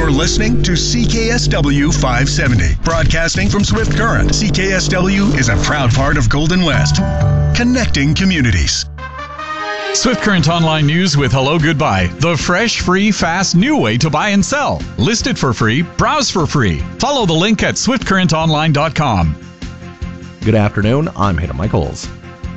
You're listening to CKSW 570, broadcasting from Swift Current. CKSW is a proud part of Golden West, connecting communities. Swift Current Online News with Hello Goodbye, the fresh, free, fast, new way to buy and sell. List it for free, browse for free. Follow the link at swiftcurrentonline.com. Good afternoon, I'm Hayden Michaels.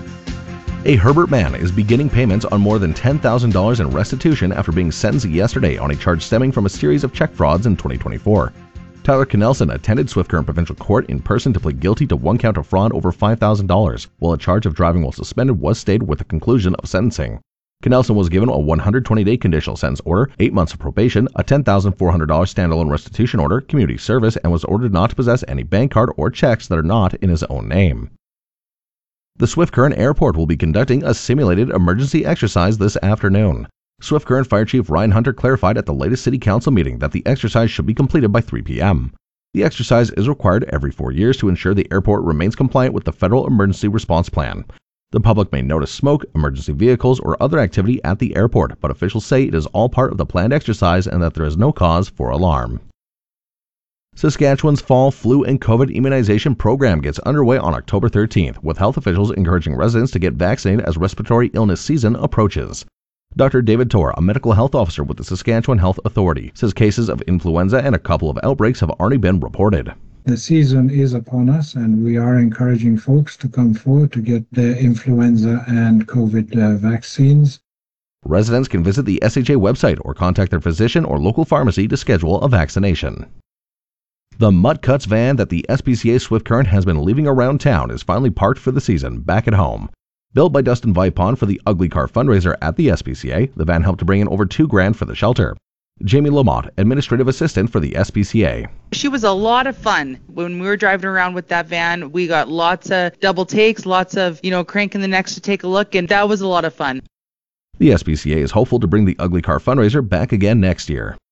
A Herbert man is beginning payments on more than $10,000 in restitution after being sentenced yesterday on a charge stemming from a series of check frauds in 2024. Tyler Knelson attended Swift Current Provincial Court in person to plead guilty to one count of fraud over $5,000, while a charge of driving while suspended was stayed with the conclusion of sentencing. Knelson was given a 120-day conditional sentence order, 8 months of probation, a $10,400 standalone restitution order, community service, and was ordered not to possess any bank card or checks that are not in his own name. The Swift Current Airport will be conducting a simulated emergency exercise this afternoon. Swift Current Fire Chief Ryan Hunter clarified at the latest City Council meeting that the exercise should be completed by 3 p.m. The exercise is required every 4 years to ensure the airport remains compliant with the Federal Emergency Response Plan. The public may notice smoke, emergency vehicles, or other activity at the airport, but officials say it is all part of the planned exercise and that there is no cause for alarm. Saskatchewan's fall flu and COVID immunization program gets underway on October 13th, with health officials encouraging residents to get vaccinated as respiratory illness season approaches. Dr. David Torr, a medical health officer with the Saskatchewan Health Authority, says cases of influenza and a couple of outbreaks have already been reported. The season is upon us, and we are encouraging folks to come forward to get the influenza and COVID vaccines. Residents can visit the SHA website or contact their physician or local pharmacy to schedule a vaccination. The Mud Cuts van that the SPCA Swift Current has been leaving around town is finally parked for the season back at home. Built by Dustin Vipon for the Ugly Car fundraiser at the SPCA, the van helped to bring in over $2,000 for the shelter. Jamie Lamont, administrative assistant for the SPCA. She was a lot of fun. When we were driving around with that van, we got lots of double takes, lots of, cranking the necks to take a look, and that was a lot of fun. The SPCA is hopeful to bring the Ugly Car fundraiser back again next year.